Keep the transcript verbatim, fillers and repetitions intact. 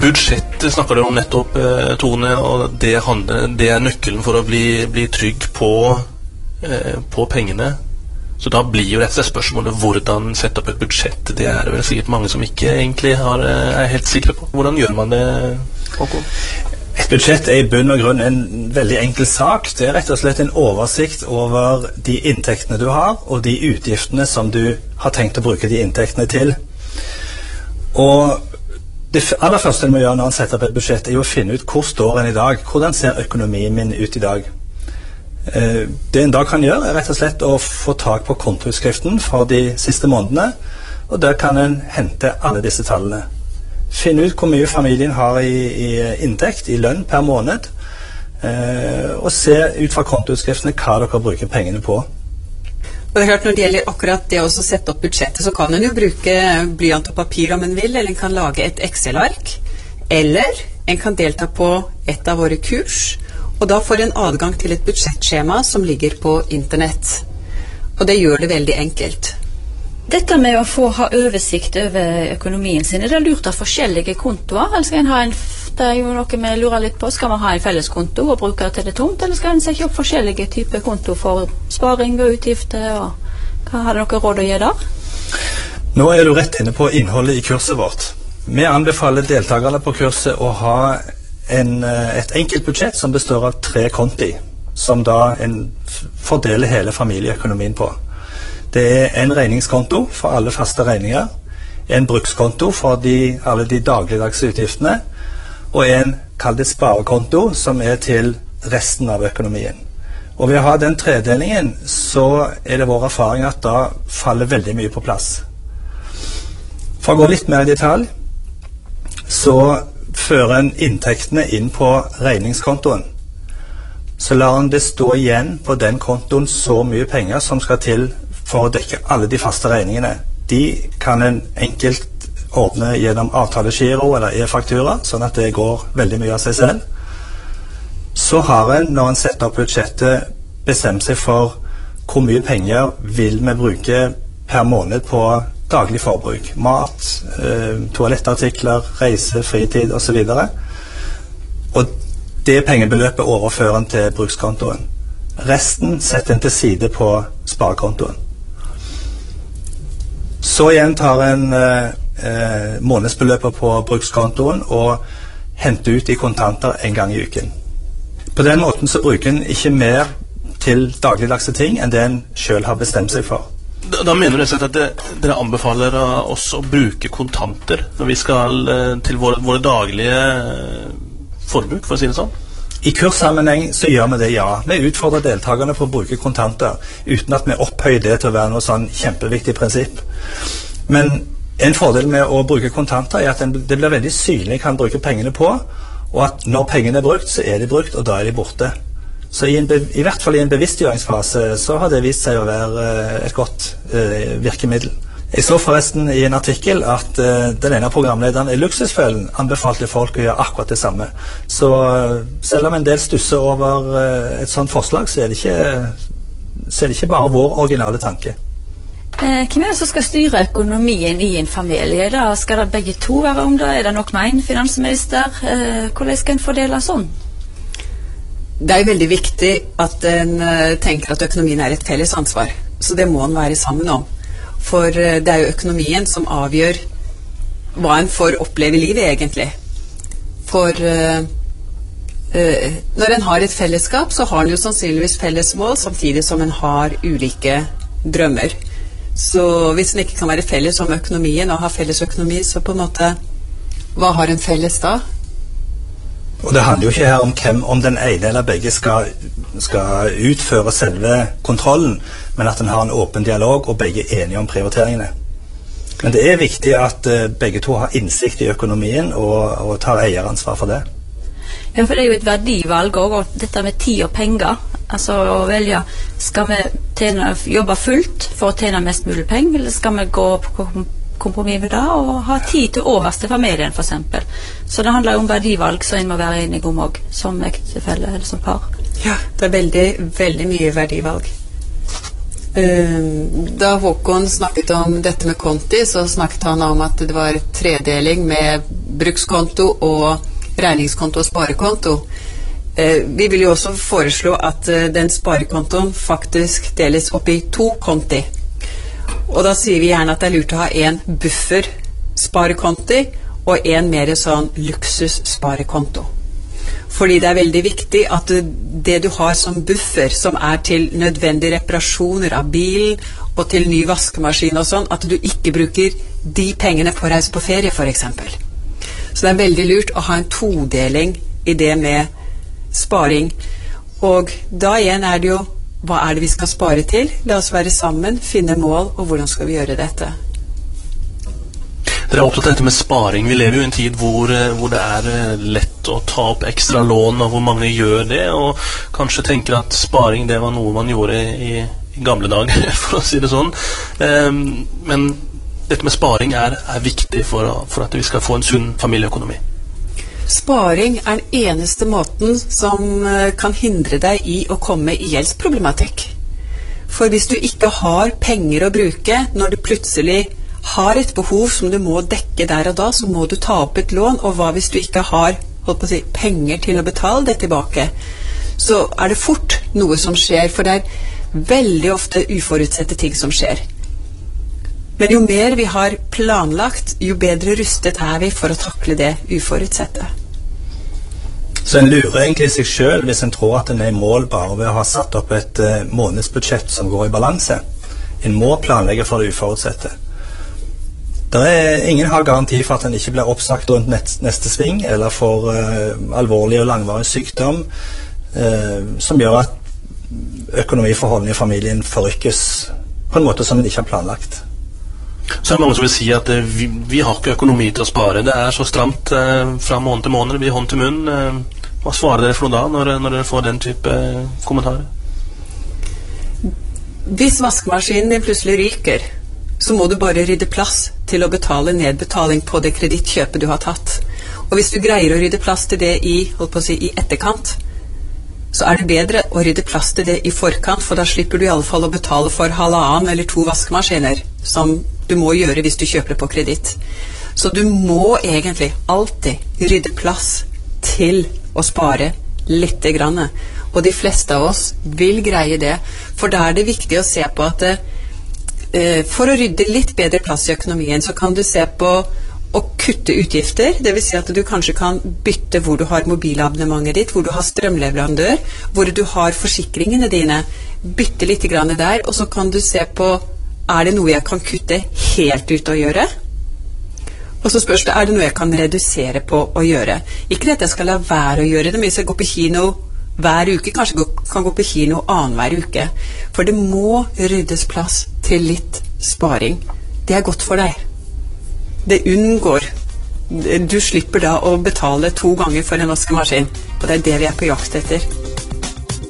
Budsjett snakker du om nettopp, Tone, og det, handler, det er nøkkelen for å bli, bli trygg på, eh, på pengene. Så da blir jo dette spørsmålet hvordan sette opp et budsjett. Det er det vel sikkert mange som ikke egentlig har, er helt sikre på. Hvordan gjør man det, Håkon? Et budsjett er i bunn og grunn en veldig enkel sak. Det er rett og slett en oversikt over de inntektene du har, og de utgiftene som du har tenkt å bruke de inntektene til. Og det aller første du må gjøre når man setter opp et budsjett, er jo å finne ut hvor står en i dag. Hvordan ser økonomien min ut i dag? Det en da kan gjøre er rett og slett å få tak på kontoutskriften for de siste månedene, og der kan en hente alle disse tallene. Finne ut hvor mye familien har i, i inntekt, i lønn per måned, eh, og se ut fra kontoutskriftene hva dere bruker pengene på. Og det er klart, når det gjelder akkurat det å sette opp budsjettet, så kan en jo bruke blyant og papir om en vil, eller en kan lage et Excel-ark, eller en kan delta på et av våre kurs, og da får en adgang til et budsjettskjema som ligger på internett. Og det gjør det veldig enkelt. Dette med å få ha oversikt over økonomien sin, er det lurt av forskjellige kontoer? Eller skal en ha en, det er jo noe vi lurer litt på, skal man ha en felleskonto og bruke det til det tomt, eller skal en sette opp forskjellige typer konto for sparing og utgifter, og hva har dere råd å gi der? Nå er du rett inne på innholdet i kurset vårt. Vi anbefaler deltakerne på kurset å ha en, et enkelt budsjett som består av tre konti, som da en fordeler hele familieøkonomien på. Det er en regningskonto for alle faste regninger, en brukskonto for de, alle de dagligdagse utgiftene, og en kall det sparekonto som er til resten av økonomien. Og ved å ha den tredelingen, så er det vår erfaring at da faller veldig mye på plass. For å gå litt mer i detalj, så fører en inntektene inn på regningskontoen. Så lar en det stå igjen på den kontoen så mye penger som skal til for å dekke alle de faste regningene. De kan en enkelt ordne gjennom avtalegiro eller e-faktura, sånn at det går veldig mye av seg selv. Så har en, når en setter opp budsjettet, bestemt seg for hvor mye penger vil vi bruke per måned på daglig forbruk. Mat, eh, toalettartikler, reise, fritid og så videre. Og det pengebeløpet overfører en til brukskontoen. Resten setter en til side på sparekontoen. Så igjen tar en eh, månedsbeløpet på brukskontoen og henter ut i kontanter en gang i uken. På den måten så bruker en ikke mer til dagligdagse ting enn det en selv har bestemt seg for. Da, da mener du at det, dere anbefaler oss å bruke kontanter når vi skal eh, til våre, våre daglige forbruk, for å si det sånn? I kurssammenheng så gjør vi det, ja. Vi utfordrer deltakerne på å bruke kontanter, uten at vi opphøyer det til å være noe sånn kjempeviktig prinsipp. Men en fordel med å bruke kontanter er at det blir veldig synlig hva man bruker pengene på, og at når pengene er brukt, så er de brukt, og da er de borte. Så i, en, i hvert fall i en bevisstgjøringsfase så har det vist seg å være et godt eh, virkemiddel. Jeg så forresten i en artikkel at uh, den ene programlederen i Luksusfellen anbefalte folk å gjøre akkurat det samme. Så uh, selv om en del stusser over uh, et sånt forslag, så er det ikke, så er det ikke bare vår originale tanke. Eh, hvem er det som skal styre økonomien i en familie? Da skal det begge to være om det? Er det nok med en finansminister? Eh, hvordan skal en fordele sånn? Det er jo veldig viktig at en uh, tenker at økonomien er et felles ansvar. Så det må en være sammen om. For det er jo økonomien som avgjør hva en får oppleve i livet egentlig. For uh, uh, når en har et fellesskap, så har en jo sannsynligvis felles mål, samtidig som en har ulike drømmer. Så hvis en ikke kan være felles om økonomien og ha felles økonomi, så på en måte, hva har en felles da? Og det handler jo ikke her om hvem, om den ene eller begge skal, skal utføre selve kontrollen, men at en har en åpen dialog og begge er enige om prioriteringene. Men det er viktig at uh, begge to har innsikt i økonomien og, og tar eieransvar for det. Ja, for det er jo et verdivalg også, og dette med tid og penger. Altså å velge, skal vi tjene, jobbe fullt for å tjene mest mulig penger, eller skal vi gå på kompromiss med det og ha tid til overs til familien for eksempel. Så det handler jo om verdivalg som en må være enig om også, som ektefelle eller som par. Ja, det er veldig, veldig mye verdivalg. Da Håkon snakket om dette med konti, så snakket han om at det var tredeling med brukskonto og regningskonto og sparekonto. Eh, vi vil jo også foreslå at eh, den sparekontoen faktisk deles opp i to konti. Og da sier vi gjerne at det er lurt å ha en buffer sparekonti og en mer sånn luksus sparekonto. Fordi det er veldig viktig at det du har som buffer, som er til nødvendige reparasjoner av bilen og til ny vaskemaskin og sånn, at du ikke bruker de pengene på å reise på ferie for eksempel. Så det er veldig lurt å ha en todeling i det med sparing. Og da igjen er det jo, hva er det vi skal spare til? La oss være sammen, finne mål, og hvordan skal vi gjøre dette? Dere er opptatt av dette med sparing. Vi lever jo i en tid hvor, hvor det er lett å ta opp ekstra lån, og hvor mange gjør det, og kanskje tenker at sparing det var noe man gjorde i, i gamle dager, for å si det sånn. Um, men dette med sparing er, er viktig for, for at vi skal få en sunn familieøkonomi. Sparing er den eneste måten som kan hindre deg i å komme i gjeldsproblematikk. For hvis du ikke har penger å bruke når du plutselig har et behov som du må dekke der og da, så må du ta opp et lån, og hva hvis du ikke har holdt på å si, penger til å betale det tilbake? Så er det fort noe som skjer, for det er veldig ofte uforutsette ting som skjer. Men jo mer vi har planlagt, jo bedre rustet er vi for å takle det uforutsette. Så en lurer egentlig seg selv hvis en tror at en er i mål bare ved å ha satt opp et uh, månedsbudsjett som går i balanse. En må planlegge for det uforutsette. Det er ingen har garanti for at en ikke blir oppsagt rundt neste sving, eller for uh, alvorlig og langvarig sykdom, uh, som gjør at økonomiforholdene i familien forrykkes på en måte som en ikke har planlagt. Så er det mange som vil si at uh, vi, vi har ikke økonomi til å spare. Det er så stramt uh, fra måned til måned, det blir hånd til munn. Uh, hva svarer dere for noe da, når, når dere får den type uh, kommentarer? Hvis vaskemaskinen din plutselig ryker, så må du bare rydde plass til å betale nedbetaling på det kredittkjøpet du har tatt. Og hvis du greier å rydde plass til det i, holdt på å si, i etterkant, så er det bedre å rydde plass til det i forkant, for da slipper du i alle fall å betale for halvannen eller to vaskemaskiner, som du må gjøre hvis du kjøper det på kreditt. Så du må egentlig alltid rydde plass til å spare litt grann. Og de fleste av oss vil greie det, for da er det viktig å se på at det, for å rydde litt bedre plass i økonomien, så kan du se på å kutte utgifter, det vil si at du kanskje kan bytte hvor du har mobilabonnementet ditt, hvor du har strømleverandør, hvor du har forsikringene dine, bytte litt grann der, og så kan du se på, er det noe jeg kan kutte helt ut å gjøre? Og så spørs det, er det noe jeg kan redusere på å gjøre? Ikke at jeg skal la være å gjøre det, men hvis jeg går på kino hver uke, kanskje gå, kan gå på kino annen hver uke. For det må ryddes plass til litt sparing. Det er godt for deg. Det unngår. Du slipper da å betale to ganger for en vaskemaskin. Og det er det vi er på jakt etter.